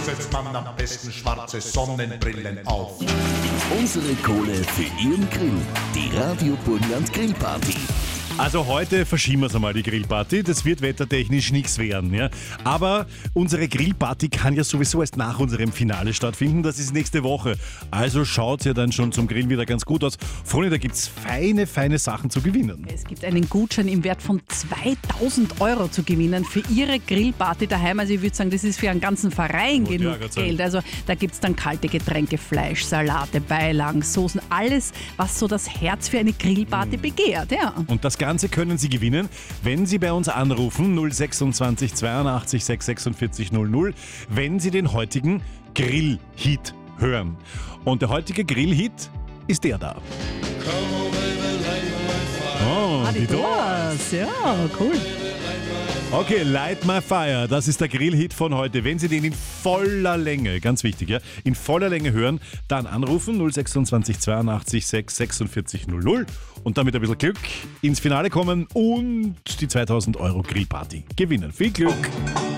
setzt man am besten schwarze Sonnenbrillen auf. Unsere Kohle für Ihren Grill. Die Radio Burgenland Grillparty. Also heute verschieben wir es einmal, die Grillparty. Das wird wettertechnisch nichts werden. Ja? Aber unsere Grillparty kann ja sowieso erst nach unserem Finale stattfinden. Das ist nächste Woche. Also schaut ja dann schon zum Grillen wieder ganz gut aus. Freunde, da gibt es feine Sachen zu gewinnen. Es gibt einen Gutschein im Wert von 2000 Euro zu gewinnen für Ihre Grillparty daheim. Also ich würde sagen, das ist für einen ganzen Verein genug Geld. Also da gibt es dann kalte Getränke, Fleisch, Salate, Beilagen, Soßen, alles, was so das Herz für eine Grillparty begehrt. Ja. Und das Ganze können Sie gewinnen, wenn Sie bei uns anrufen 026 82 646 00, wenn Sie den heutigen Grillhit hören. Und der heutige Grillhit ist der da. Oh, die Doors. Ja, cool. Okay, Light My Fire, das ist der Grillhit von heute. Wenn Sie den in voller Länge, ganz wichtig, ja, in voller Länge hören, dann anrufen 026 82 646 00 und damit ein bisschen Glück ins Finale kommen und die 2000 Euro Grillparty gewinnen. Viel Glück!